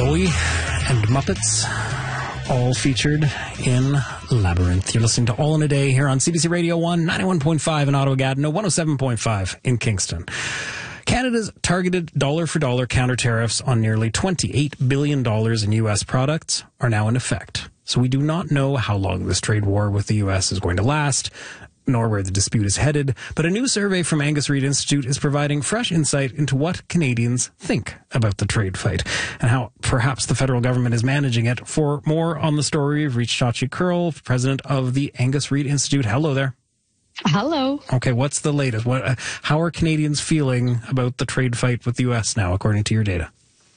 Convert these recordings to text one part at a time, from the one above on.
Bowie and Muppets, all featured in Labyrinth. You're listening to All in a Day here on CBC Radio 1, 91.5 in Ottawa, Gatineau, 107.5 in Kingston. Canada's targeted dollar-for-dollar counter tariffs on nearly $28 billion in U.S. products are now in effect. So we do not know how long this trade war with the U.S. is going to last, nor where the dispute is headed, but a new survey from Angus Reid Institute is providing fresh insight into what Canadians think about the trade fight and how perhaps the federal government is managing it. For more on the story, we've reached Shachi Kurl, president of the Angus Reid Institute. Hello there. Hello. Okay, what's the latest? How are Canadians feeling about the trade fight with the U.S. now, according to your data?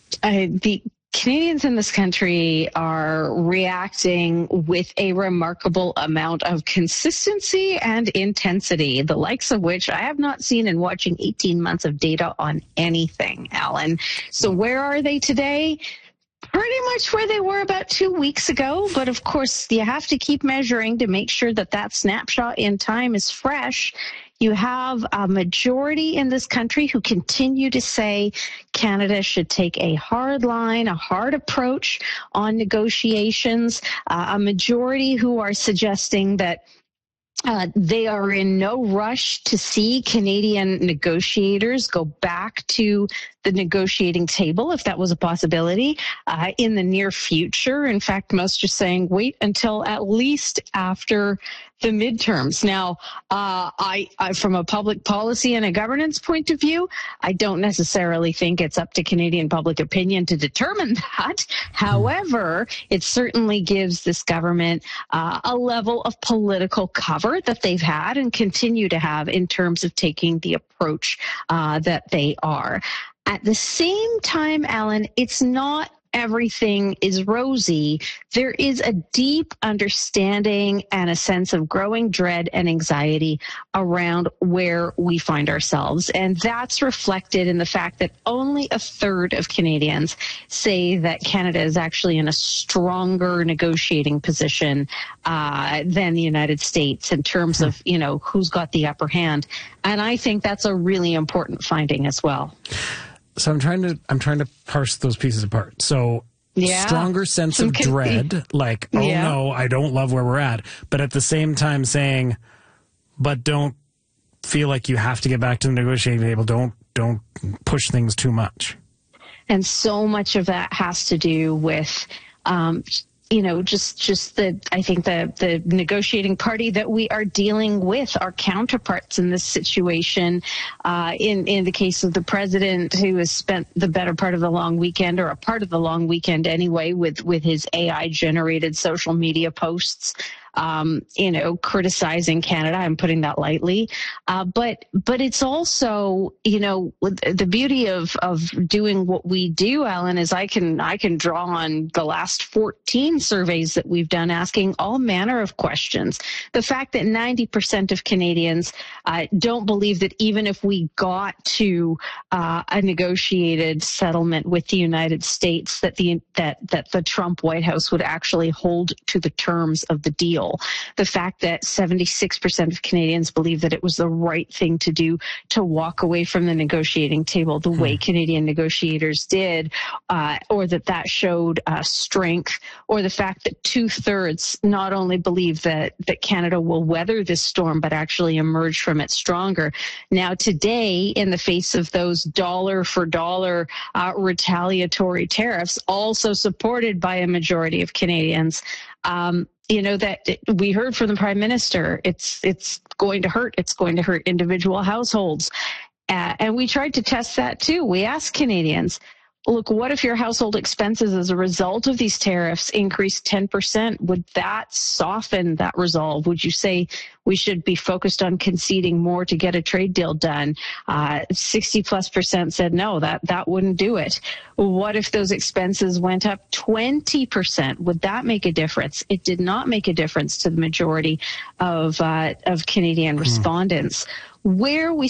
The Canadians in this country are reacting with a remarkable amount of consistency and intensity, the likes of which I have not seen in watching 18 months of data on anything, Alan. So where are they today? Pretty much where they were about 2 weeks ago. But of course, you have to keep measuring to make sure that that snapshot in time is fresh. You have a majority in this country who continue to say Canada should take a hard line, a hard approach on negotiations. A majority who are suggesting that they are in no rush to see Canadian negotiators go back to the negotiating table, if that was a possibility, in the near future. In fact, most are saying wait until at least after the midterms. Now, I from a public policy and a governance point of view, I don't necessarily think it's up to Canadian public opinion to determine that. However, it certainly gives this government a level of political cover that they've had and continue to have in terms of taking the approach that they are. At the same time, Alan, it's not everything is rosy. There is a deep understanding and a sense of growing dread and anxiety around where we find ourselves. And that's reflected in the fact that only a third of Canadians say that Canada is actually in a stronger negotiating position than the United States in terms of, who's got the upper hand. And I think that's a really important finding as well. So I'm trying to parse those pieces apart. So stronger sense of dread, like, no, I don't love where we're at. But at the same time saying, but don't feel like you have to get back to the negotiating table. Don't push things too much. And so much of that has to do with, I think the negotiating party that we are dealing with, our counterparts in this situation, in the case of the president, who has spent the better part of the long weekend, or a part of the long weekend anyway, with his AI-generated social media posts, criticizing Canada. I'm putting that lightly. But it's also, the beauty of doing what we do, Alan, is I can draw on the last 14 surveys that we've done asking all manner of questions. The fact that 90% of Canadians don't believe that even if we got to a negotiated settlement with the United States, that the Trump White House would actually hold to the terms of the deal. The fact that 76% of Canadians believe that it was the right thing to do to walk away from the negotiating table the way Canadian negotiators did, or that showed strength, or the fact that 2/3 not only believe that Canada will weather this storm, but actually emerge from it stronger. Now, today, in the face of those dollar-for-dollar retaliatory tariffs, also supported by a majority of Canadians, that we heard from the Prime Minister, it's going to hurt. It's going to hurt individual households. And we tried to test that too. We asked Canadians, look, what if your household expenses as a result of these tariffs increased 10%? Would that soften that resolve? Would you say we should be focused on conceding more to get a trade deal done? 60+% said no, that wouldn't do it. What if those expenses went up 20%? Would that make a difference? It did not make a difference to the majority of Canadian respondents. Where we